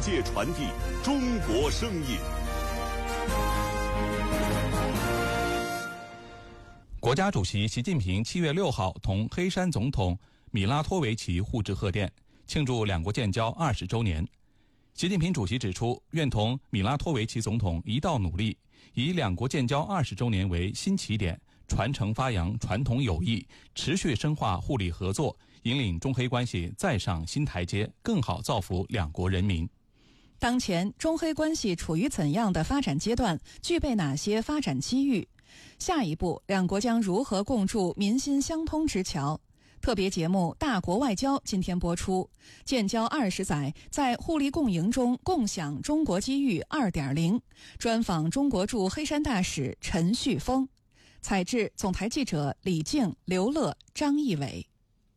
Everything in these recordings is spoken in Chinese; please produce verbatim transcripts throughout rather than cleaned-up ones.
界传递中国声音。 国家主席习近平七月六号同黑山总统米拉托维奇互致贺电，庆祝两国建交二十周年。习近平主席指出，愿同米拉托维奇总统一道努力，以两国建交二十周年为新起点，传承发扬传统友谊，持续深化互利合作，引领中黑关系再上新台阶，更好造福两国人民。 当前中黑关系处于怎样的发展阶段？具备哪些发展机遇？下一步，两国将如何共筑民心相通之桥？特别节目《大国外交》今天播出。建交二十载，在互利共赢中共享中国机遇 二点零， 专访中国驻黑山大使陈旭峰。采制总台记者李静、刘乐、张义伟。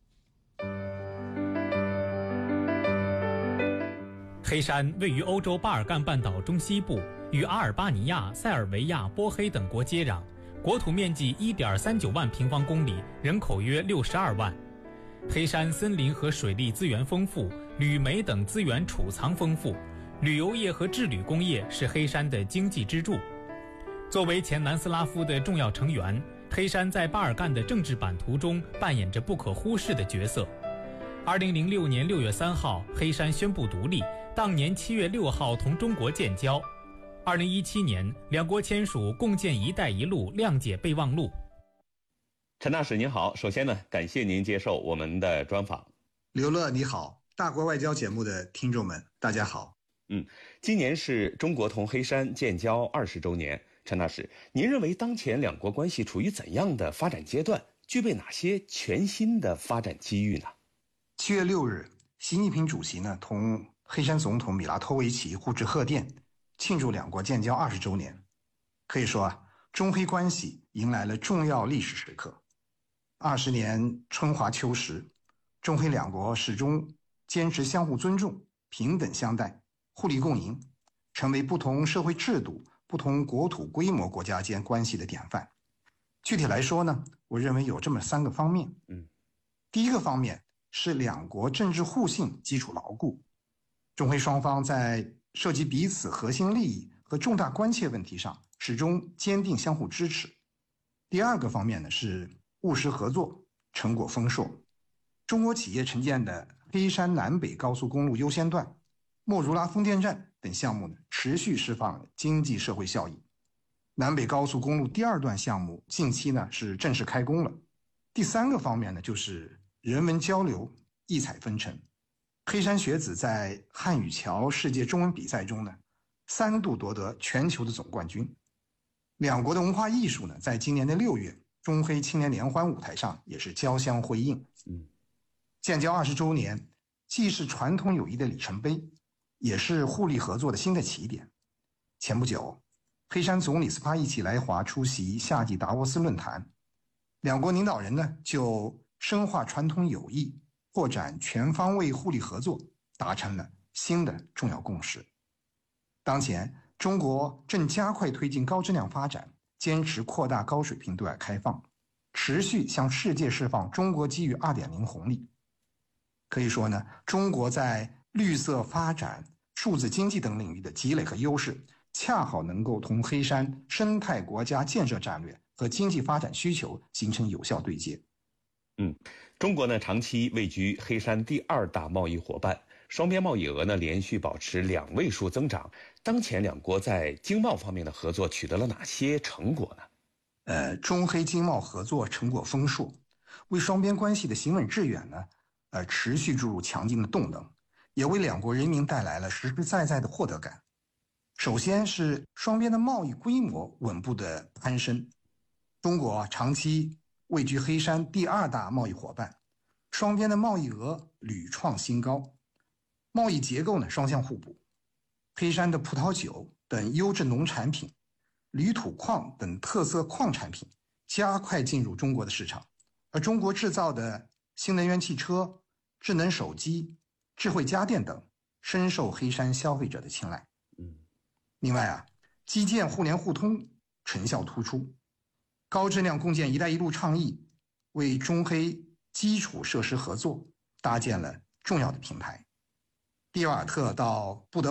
黑山位于欧洲巴尔干半岛中西部，与阿尔巴尼亚、塞尔维亚、波黑等国接壤，国土面积 一点三九万平方公里，人口约六十二万。黑山森林和水利资源丰富，铝煤等资源储藏丰富，旅游业和制铝工业是黑山的经济支柱。作为前南斯拉夫的重要成员，黑山在巴尔干的政治版图中扮演着不可忽视的角色。二零零六年六月三号，黑山宣布独立，当年七月六号同中国建交。二零一七年，两国签署共建“一带一路”谅解备忘录。 陈大使您好，首先呢，感谢您接受我们的专访。 刘乐你好，大国外交节目的听众们，大家好。 嗯，今年是中国同黑山建交二十周年。陈大使，您认为当前两国关系处于怎样的发展阶段？具备哪些全新的发展机遇呢？ 七月六日，习近平主席呢同黑山总统米拉托维奇互致贺电，庆祝两国建交二十周年。可以说啊，中黑关系迎来了重要历史时刻。二十年春华秋实，中黑两国始终坚持相互尊重、平等相待、互利共赢，成为不同社会制度、不同国土规模国家间关系的典范。具体来说呢，我认为有这么三个方面。 嗯， 第一个方面是两国政治互信基础牢固，中黑双方在涉及彼此核心利益和重大关切问题上始终坚定相互支持。第二个方面呢是务实合作，成果丰硕。中国企业承建的黑山南北高速公路优先段、莫如拉风电站等项目呢，持续释放了经济社会效益。南北高速公路第二段项目近期呢是正式开工了。第三个方面呢就是人文交流，异彩纷呈。黑山学子在汉语桥世界中文比赛中呢，三度夺得全球的总冠军。两国的文化艺术呢，在今年的六月，中黑青年联欢舞台上也是交相辉映。 嗯， 建交二十周年，既是传统友谊的里程碑，也是互利合作的新的起点。前不久，黑山总理斯帕一起来华出席夏季达沃斯论坛，两国领导人呢就深化传统友谊、拓展全方位互利合作达成了新的重要共识。当前，中国正加快推进高质量发展，坚持扩大高水平对外开放，持续向世界释放中国机遇 二点零 红利。可以说呢，中国在绿色发展、数字经济等领域的积累和优势，恰好能够同黑山生态国家建设战略和经济发展需求形成有效对接。 嗯，中国呢长期位居黑山第二大贸易伙伴，双边贸易额呢连续保持两位数增长。当前两国在经贸方面的合作取得了哪些成果呢？ 呃，中黑经贸合作成果丰硕，为双边关系的行稳致远呢，呃，持续注入强劲的动能，也为两国人民带来了实实在在的获得感。首先是双边的贸易规模稳步的攀升，中国长期位居黑山第二大贸易伙伴，双边的贸易额屡创新高，贸易结构呢双向互补。黑山的葡萄酒等优质农产品、铝土矿等特色矿产品加快进入中国的市场，而中国制造的新能源汽车、智能手机、智慧家电等深受黑山消费者的青睐。 嗯， 另外啊，基建互联互通成效突出，高质量共建“一带一路”倡议为中黑基础设施合作搭建了重要的平台。蒂瓦尔特到布德